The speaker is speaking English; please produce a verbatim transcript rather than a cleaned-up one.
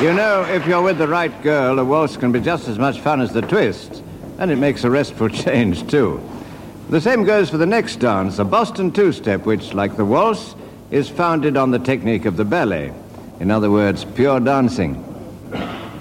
You know, if you're with the right girl, a waltz can be just as much fun as the twist. And it makes a restful change, too. The same goes for the next dance, the Boston two-step, which, like the waltz, is founded on the technique of the ballet. In other words, pure dancing.